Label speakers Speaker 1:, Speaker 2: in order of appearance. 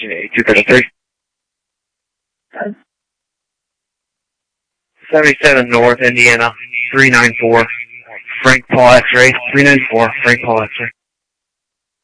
Speaker 1: Virginia 233. 77 North, Indiana, 394. Frank Paul X-ray, 394, Frank Paul X-ray.